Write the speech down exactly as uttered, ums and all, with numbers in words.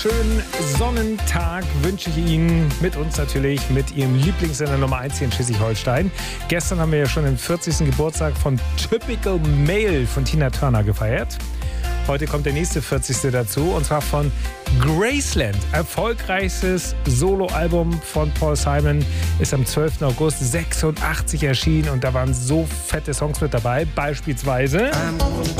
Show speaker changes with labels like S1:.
S1: wunderschönen Sonnentag wünsche ich Ihnen mit uns natürlich, mit Ihrem Lieblingssender Nummer eins hier in Schleswig-Holstein. Gestern haben wir ja schon den vierzigsten Geburtstag von Typical Male von Tina Turner gefeiert. Heute kommt der nächste vierzigste dazu, und zwar von Graceland. Erfolgreichstes Soloalbum von Paul Simon ist am zwölften August sechsundachtzig erschienen und da waren so fette Songs mit dabei, beispielsweise